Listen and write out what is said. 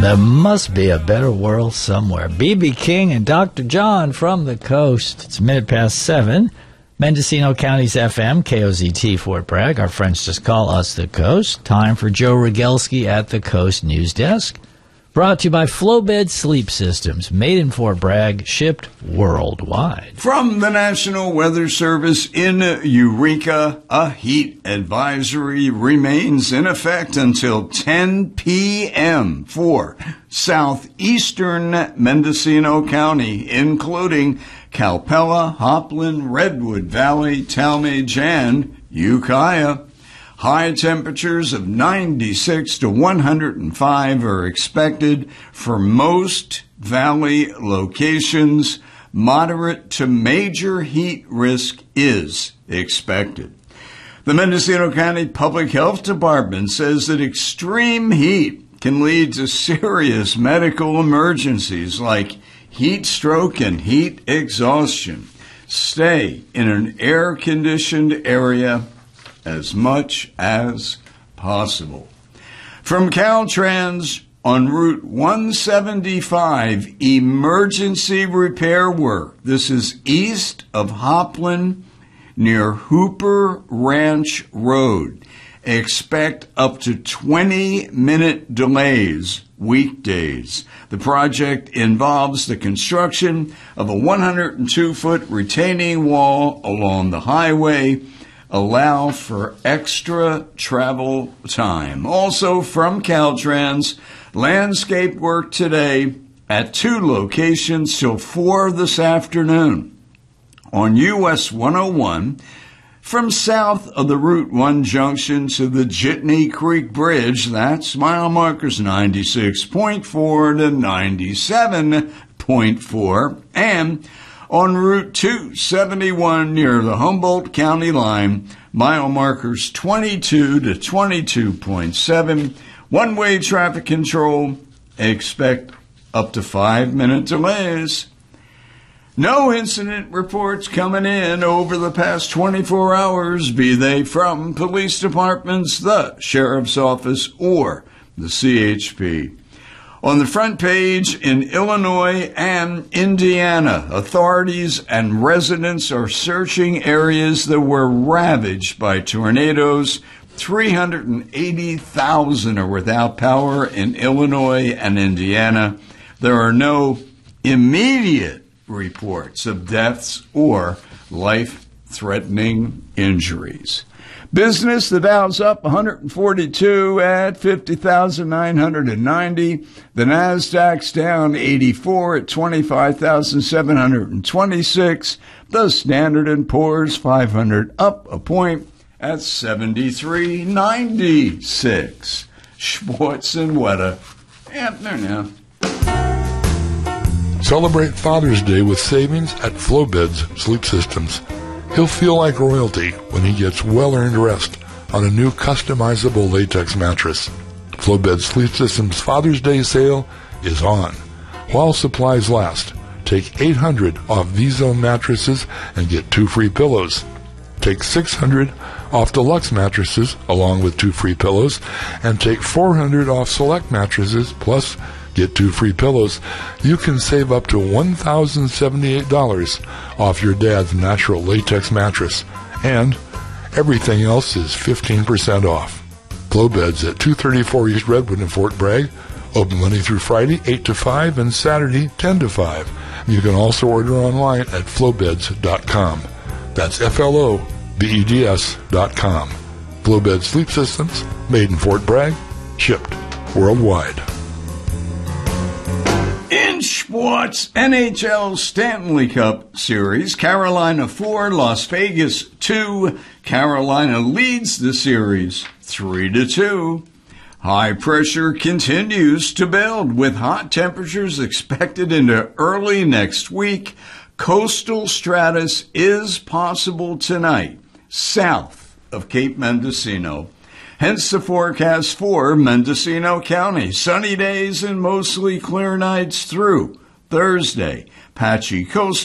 There must be a better world somewhere. B.B. King and Dr. John from the coast. It's 7:07. Mendocino County's FM, KOZT, Fort Bragg. Our friends just call us the Coast. Time for Joe Rogelski at the Coast News Desk. Brought to you by Flowbed Sleep Systems. Made in Fort Bragg, shipped worldwide. From the National Weather Service in Eureka, a heat advisory remains in effect until 10 p.m. for southeastern Mendocino County, including Calpella, Hopland, Redwood Valley, Talmadge, and Ukiah. High temperatures of 96 to 105 are expected for most valley locations. Moderate to major heat risk is expected. The Mendocino County Public Health Department says that extreme heat can lead to serious medical emergencies like heat stroke and heat exhaustion. Stay in an air-conditioned area as much as possible. From Caltrans on Route 175, emergency repair work. This is east of Hopland near Hooper Ranch Road. Expect up to 20-minute delays weekdays. The project involves the construction of a 102-foot retaining wall along the highway. Allow for extra travel time. Also from Caltrans, landscape work today at 2 locations till 4 this afternoon. On US 101, from south of the Route 1 junction to the Jitney Creek Bridge, that's mile markers 96.4 to 97.4, and on Route 271 near the Humboldt County line, mile markers 22 to 22.7. One-way traffic control. Expect up to 5-minute delays. No incident reports coming in over the past 24 hours, be they from police departments, the sheriff's office, or the CHP. On the front page, in Illinois and Indiana, authorities and residents are searching areas that were ravaged by tornadoes. 380,000 are without power in Illinois and Indiana. There are no immediate reports of deaths or life-threatening injuries. Business, the Dow's up 142 at 50,990. The Nasdaq's down 84 at 25,726. The Standard & Poor's 500 up a point at 73.96. Schwartz and Weta. There now. Celebrate Father's Day with savings at Flowbeds Sleep Systems. He'll feel like royalty when he gets well-earned rest on a new customizable latex mattress. Flowbed Sleep Systems Father's Day sale is on. While supplies last, take $800 off V-Zone mattresses and get 2 free pillows. Take $600 off deluxe mattresses along with 2 free pillows, and take $400 off select mattresses plus get 2 free pillows. You can save up to $1,078 off your dad's natural latex mattress, and everything else is 15% off. Flowbeds at 234 East Redwood in Fort Bragg, open Monday through Friday 8 to 5 and Saturday 10 to 5. You can also order online at flowbeds.com. That's FLOBEDS.com. Flowbed Sleep Systems, made in Fort Bragg, shipped worldwide. In sports, NHL Stanley Cup Series, Carolina 4, Las Vegas 2. Carolina leads the series 3-2. High pressure continues to build with hot temperatures expected into early next week. Coastal stratus is possible tonight, south of Cape Mendocino. Hence the forecast for Mendocino County. Sunny days and mostly clear nights through Thursday. Patchy coastal